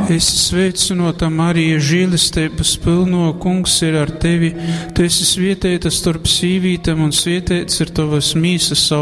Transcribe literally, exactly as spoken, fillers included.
Esi sveicināta, Marija, žēlastības pilno, Kungs ir ar tevi. Tu esi svētīta starp sīvītēm un svētīts ir tavas mīsas